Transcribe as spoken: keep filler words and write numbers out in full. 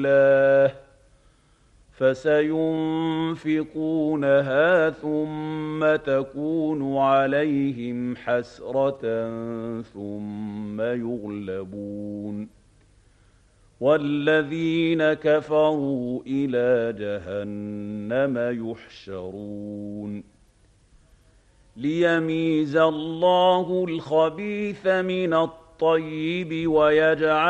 الله فسينفقونها ثم تكون عليهم حسرة ثم يغلبون والذين كفروا إلى جهنم يحشرون ليميز الله الخبيث من الطيب ويجعل